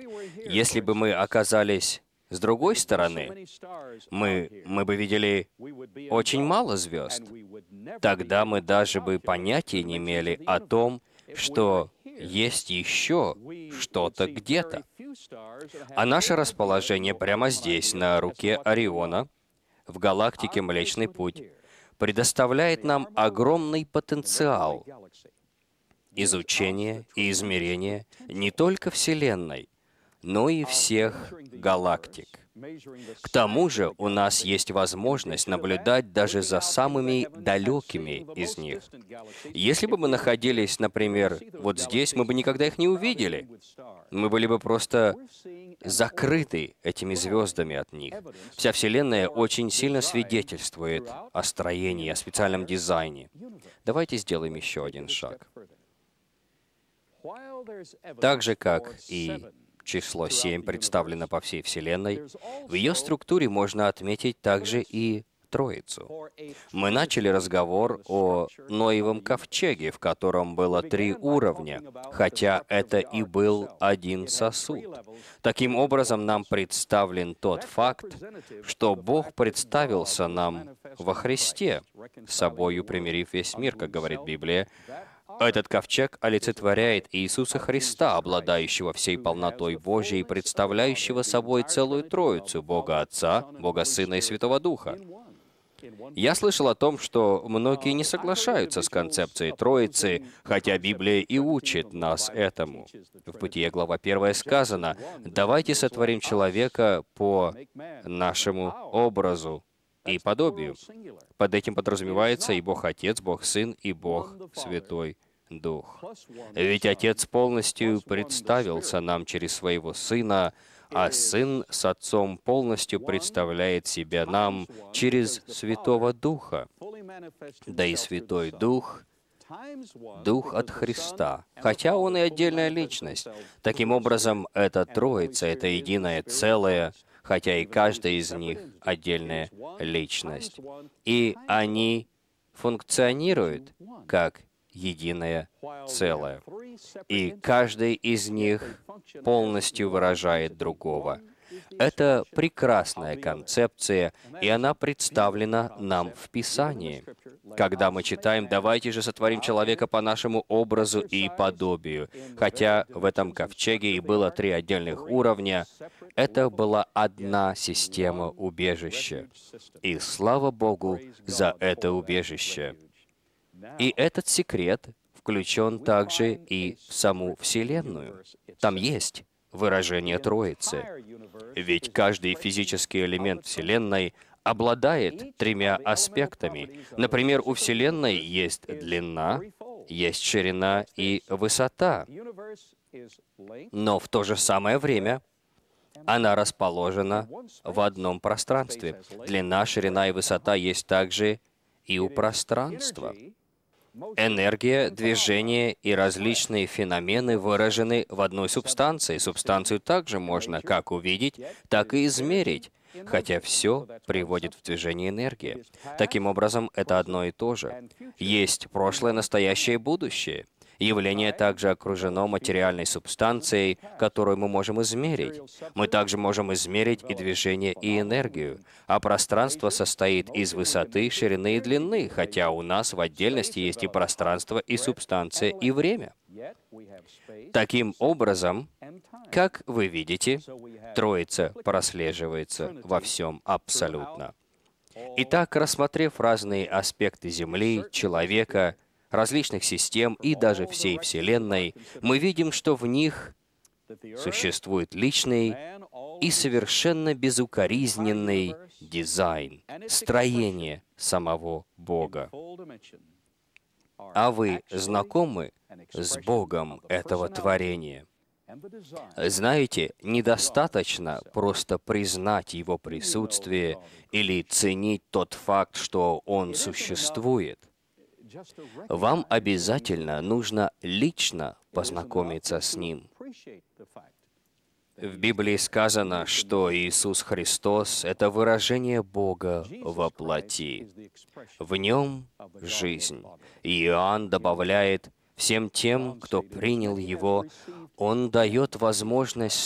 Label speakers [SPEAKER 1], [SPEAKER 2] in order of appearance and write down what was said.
[SPEAKER 1] Если бы мы оказались с другой стороны, мы бы видели очень мало звезд. Тогда мы даже бы понятия не имели о том, что есть еще что-то где-то. А наше расположение прямо здесь, на руке Ориона, в галактике Млечный Путь, предоставляет нам огромный потенциал изучения и измерения не только Вселенной, но и всех галактик. К тому же у нас есть возможность наблюдать даже за самыми далекими из них. Если бы мы находились, например, вот здесь, мы бы никогда их не увидели. Мы были бы просто закрыты этими звездами от них. Вся Вселенная очень сильно свидетельствует о строении, о специальном дизайне. Давайте сделаем еще один шаг. Так же, как и число 7 представлено по всей Вселенной, в ее структуре можно отметить также и Троицу. Мы начали разговор о Ноевом ковчеге, в котором было 3 уровня, хотя это и был один сосуд. Таким образом, нам представлен тот факт, что Бог представился нам во Христе, собою примирив весь мир, как говорит Библия. Этот ковчег олицетворяет Иисуса Христа, обладающего всей полнотой Божьей, представляющего собой целую Троицу, Бога Отца, Бога Сына и Святого Духа. Я слышал о том, что многие не соглашаются с концепцией Троицы, хотя Библия и учит нас этому. В Бытие, глава 1 сказано: «Давайте сотворим человека по нашему образу и подобию». Под этим подразумевается и Бог Отец, Бог Сын, и Бог Святой Дух. Ведь Отец полностью представился нам через Своего Сына, а Сын с Отцом полностью представляет себя нам через Святого Духа. Да и Святой Дух — Дух от Христа, хотя Он и отдельная личность. Таким образом, эта Троица — это единое целое, хотя и каждая из них отдельная личность. И они функционируют как единое целое. И каждый из них полностью выражает другого. Это прекрасная концепция, и она представлена нам в Писании. Когда мы читаем: «Давайте же сотворим человека по нашему образу и подобию». Хотя в этом ковчеге и было 3 отдельных уровня, это была одна система убежища. И слава Богу за это убежище. И этот секрет включен также и в саму Вселенную. Там есть выражение Троицы. Ведь каждый физический элемент Вселенной обладает 3 аспектами. Например, у Вселенной есть длина, есть ширина и высота. Но в то же самое время она расположена в одном пространстве. Длина, ширина и высота есть также и у пространства. Энергия, движение и различные феномены выражены в одной субстанции. Субстанцию также можно как увидеть, так и измерить, хотя все приводит в движение энергия. Таким образом, это одно и то же. Есть прошлое, настоящее и будущее. Явление также окружено материальной субстанцией, которую мы можем измерить. Мы также можем измерить и движение, и энергию. А пространство состоит из высоты, ширины и длины, хотя у нас в отдельности есть и пространство, и субстанция, и время. Таким образом, как вы видите, Троица прослеживается во всем абсолютно. Итак, рассмотрев разные аспекты Земли, человека, различных систем и даже всей Вселенной, мы видим, что в них существует личный и совершенно безукоризненный дизайн, строение самого Бога. А вы знакомы с Богом этого творения? Знаете, недостаточно просто признать Его присутствие или ценить тот факт, что Он существует. Вам обязательно нужно лично познакомиться с Ним. В Библии сказано, что Иисус Христос — это выражение Бога во плоти. В Нем жизнь. И Иоанн добавляет: всем тем, кто принял Его, Он дает возможность